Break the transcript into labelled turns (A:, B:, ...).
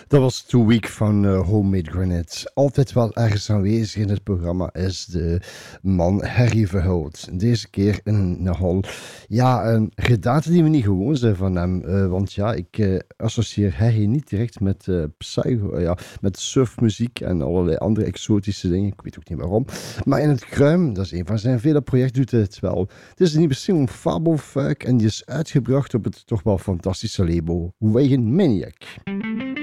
A: Dat was Too Weak van Homemade Grenade. Altijd wel ergens aanwezig in het programma is de man Harry Verhult. Deze keer in een nogal, een gedaante die we niet gewoon zijn van hem. Want ik associeer Harry niet direct met psycho, met surfmuziek en allerlei andere exotische dingen. Ik weet ook niet waarom. Maar in het kruim, dat is een van zijn vele projecten, doet hij het wel. Het is een nieuwe single Fabelfuik en die is uitgebracht op het toch wel fantastische label Wagon Maniac.